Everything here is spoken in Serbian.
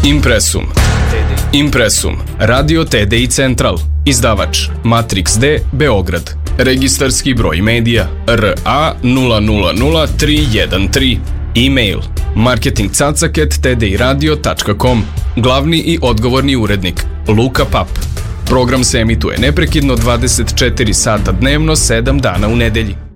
Impresum. Impresum. Radio TDI Central. Izdavač Matrix D, Beograd. Registarski broj medija RA 000313. E-mail marketingcacak@tdiradio.com. Glavni i odgovorni urednik Luka Pap. Program se emituje neprekidno 24 sata dnevno, 7 dana u nedelji.